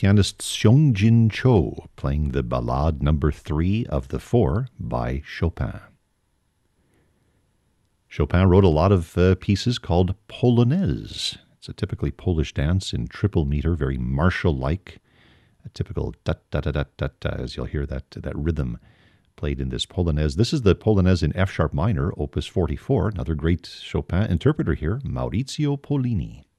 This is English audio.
pianist Seong-Jin Cho playing the Ballade number 3 of the 4 by Chopin. Chopin wrote a lot of pieces called Polonaise. It's a typically Polish dance in triple meter, very martial-like, a typical da-da-da-da-da, as you'll hear that rhythm played in this Polonaise. This is the Polonaise in F-sharp minor, opus 44, another great Chopin interpreter here, Maurizio Pollini.